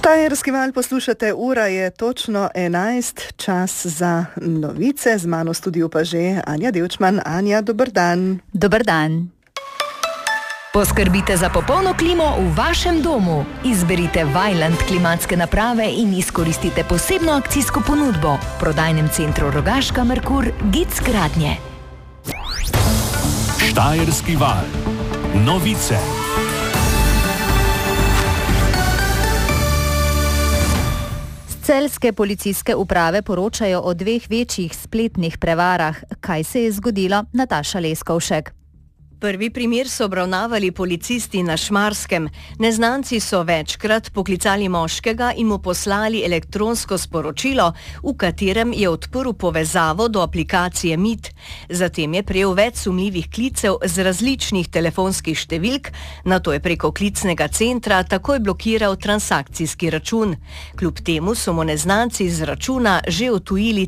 Štajerski val poslušate, ura je točno 11, čas za novice, z mano v studiu pa že Anja Devčman. Anja, dober dan. Dober dan. Poskrbite za popolno klimo v vašem domu. Izberite Vaillant klimatske naprave in izkoristite posebno akcijsko ponudbo v prodajnem centru Rogaška Merkur Gic Gradnje. Štajerski val. Novice. Celjske policijske uprave poročajo o 2 večjih spletnih prevarah. Kaj se je zgodilo? Nataša Leskovšek. Prvi primer so obravnavali policisti na Šmarskem. Neznanci so večkrat poklicali moškega in mu poslali elektronsko sporočilo, v katerem je odprl povezavo do aplikacije MIT. Zatem je prejel več sumljivih klicev z različnih telefonskih številk, nato je preko klicnega centra takoj blokiral transakcijski račun. Kljub temu so mu neznanci iz računa že odtujili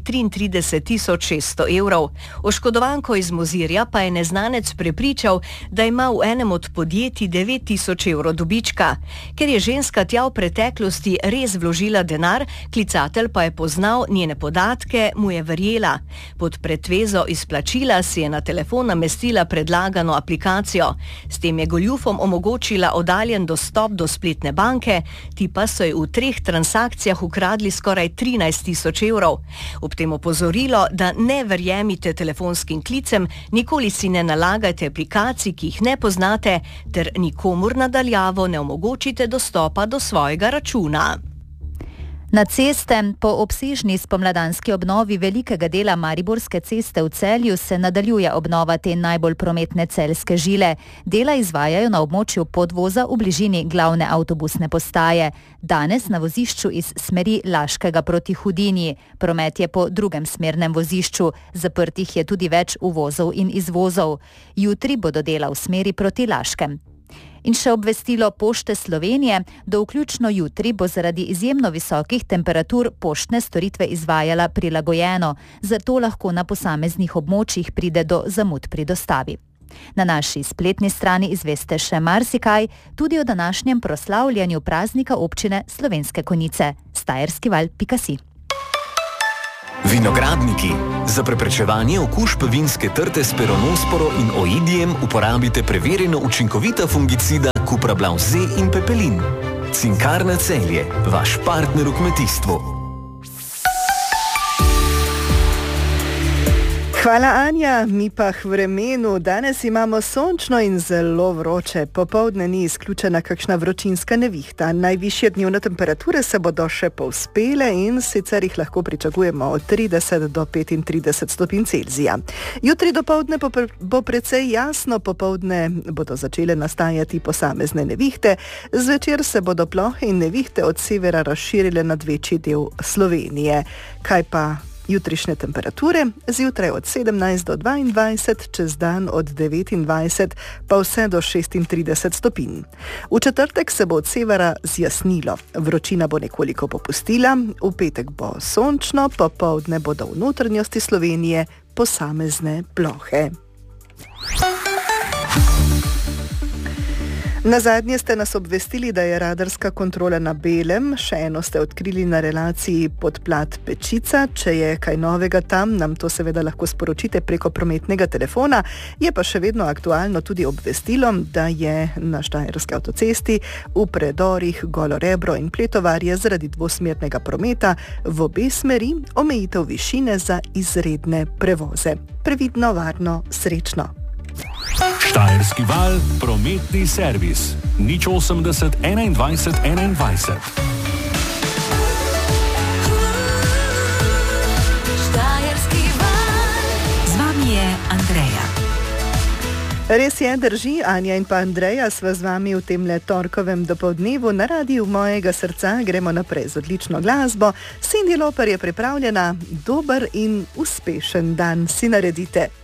33.600 evrov. Oškodovanko iz Mozirja pa je neznanec prepričal, da ima v enem od podjetij 9.000 evrov dobička. Ker je ženska tja v preteklosti res vložila denar, klicatelj pa je poznal njene podatke, mu je verjela. Pod pretvezo izplačila si je na telefon namestila predlagano aplikacijo. S tem je goljufom omogočila oddaljen dostop do spletne banke, ti pa so ji v 3 transakcijah ukradli skoraj 13.000 evrov. Ob tem opozorilo, da ne verjemite telefonskim klicem, nikoli si ne nalagajte aplikacij, ki jih ne poznate, ter nikomur nadaljavo ne omogočite dostopa do svojega računa. Na ceste po obsežni spomladanski obnovi velikega dela Mariborske ceste v Celju se nadaljuje obnova te najbolj prometne celjske žile. Dela izvajajo na območju podvoza v bližini glavne avtobusne postaje. Danes na vozišču iz smeri Laškega proti Hudinji. Promet je po drugem smernem vozišču. Zaprtih je tudi več uvozov in izvozov. Jutri bodo dela v smeri proti Laškem. In še obvestilo Pošte Slovenije, do vključno jutri bo zaradi izjemno visokih temperatur poštne storitve izvajala prilagojeno, zato lahko na posameznih območjih pride do zamud pri dostavi. Na naši spletni strani izveste še marsikaj, tudi o današnjem proslavljanju praznika občine Slovenske Konjice. Štajerskival.si. Vinogradniki. Za preprečevanje okužb vinske trte s peronosporo in oidijem uporabite preverjeno učinkovita fungicida Cuprablav Z in Pepelin. Cinkarna Celje, vaš partner v kmetijstvu. Hvala, Anja. Mi pa k vremenu. Danes imamo sončno in zelo vroče. Popoldne ni izključena kakšna vročinska nevihta. Najvišje dnevne temperature se bodo še povzpele in sicer jih lahko pričakujemo od 30 do 35 stopinj Celzija. Jutri dopoldne bo precej jasno, popoldne bodo začele nastajati posamezne nevihte. Zvečer se bodo plohe in nevihte od severa razširile nad večji del Slovenije. Kaj pa jutrišnje temperature? Zjutraj od 17 do 22, čez dan od 29 pa vse do 36 stopinj. V četrtek se bo od severa zjasnilo. Vročina bo nekoliko popustila, v petek bo sončno, popoldne bodo v notranjosti Slovenije posamezne plohe. Nazadnje ste nas obvestili, da je radarska kontrola na Belem, še eno ste odkrili na relaciji Podplat-Pečica. Če je kaj novega tam, nam to seveda lahko sporočite preko prometnega telefona. Je pa še vedno aktualno tudi obvestilo, da je na Štajerski avtocesti v predorih Golo Rebro in Pletovarje zaradi dvosmernega prometa v obe smeri omejitev višine za izredne prevoze. Previdno, varno, srečno. Štajerski val, prometni servis. 080 21 21. Štajerski val. Z vami je Andreja. Res je, drži, Anja in pa Andreja sva z vami v temle torkovem dopoldnevu na Radiu mojega srca. Gremo naprej z odlično glasbo. Cindy Lauper je pripravljena. Dober in uspešen dan si naredite.